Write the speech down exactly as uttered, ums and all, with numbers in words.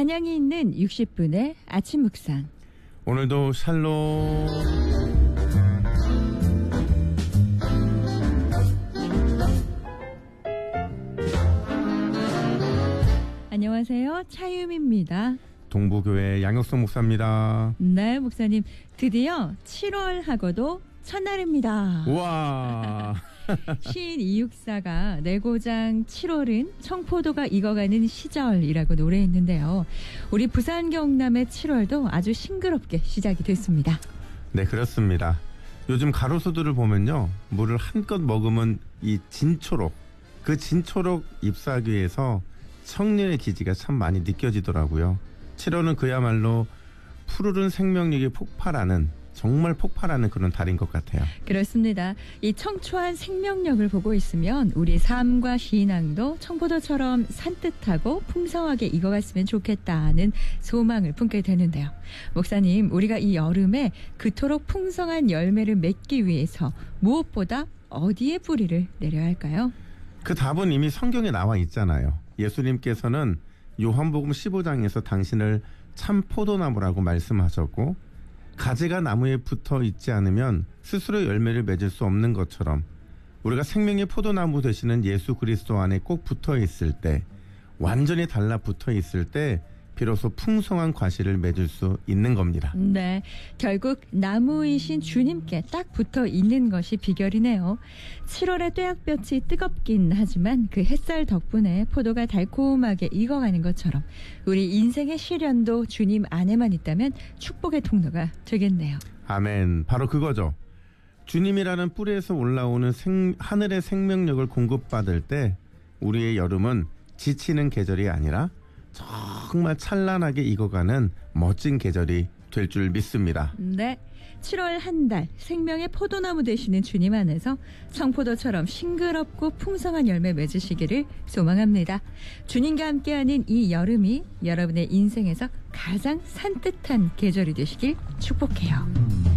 찬양이 있는 육십 분의 아침 묵상. 오늘도 샬롬. 안녕하세요. 차유미입니다. 동부교회 양혁성 목사입니다. 네, 목사님. 드디어 칠월하고도 첫날입니다. 우와. 시인 이육사가 내고장 칠월은 청포도가 익어가는 시절이라고 노래했는데요. 우리 부산 경남의 칠월도 아주 싱그럽게 시작이 됐습니다. 네, 그렇습니다. 요즘 가로수들을 보면요, 물을 한껏 머금은 이 진초록, 그 진초록 잎사귀에서 청년의 기지가 참 많이 느껴지더라고요. 칠월은 그야말로 푸르른 생명력이 폭발하는, 정말 폭발하는 그런 달인 것 같아요. 그렇습니다. 이 청초한 생명력을 보고 있으면 우리 삶과 신앙도 청포도처럼 산뜻하고 풍성하게 익어갔으면 좋겠다는 소망을 품게 되는데요. 목사님, 우리가 이 여름에 그토록 풍성한 열매를 맺기 위해서 무엇보다 어디에 뿌리를 내려야 할까요? 그 답은 이미 성경에 나와 있잖아요. 예수님께서는 요한복음 십오 장에서 당신을 참 포도나무라고 말씀하셨고, 가지가 나무에 붙어 있지 않으면 스스로 열매를 맺을 수 없는 것처럼 우리가 생명의 포도나무 되시는 예수 그리스도 안에 꼭 붙어 있을 때, 완전히 달라붙어 있을 때 비로소 풍성한 과실을 맺을 수 있는 겁니다. 네, 결국 나무이신 주님께 딱 붙어 있는 것이 비결이네요. 칠월의 뙤약볕이 뜨겁긴 하지만 그 햇살 덕분에 포도가 달콤하게 익어가는 것처럼 우리 인생의 시련도 주님 안에만 있다면 축복의 통로가 되겠네요. 아멘. 바로 그거죠. 주님이라는 뿌리에서 올라오는 생, 하늘의 생명력을 공급받을 때 우리의 여름은 지치는 계절이 아니라 정말 찬란하게 익어가는 멋진 계절이 될 줄 믿습니다. 네, 칠월 한 달 생명의 포도나무 되시는 주님 안에서 청포도처럼 싱그럽고 풍성한 열매 맺으시기를 소망합니다. 주님과 함께하는 이 여름이 여러분의 인생에서 가장 산뜻한 계절이 되시길 축복해요.